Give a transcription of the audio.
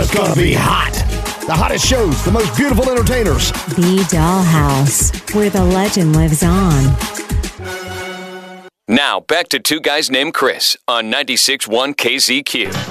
It's gonna be hot. The hottest shows, the most beautiful entertainers. The Dollhouse, where the legend lives on. Now, back to Two Guys Named Chris on 96.1 KZQ.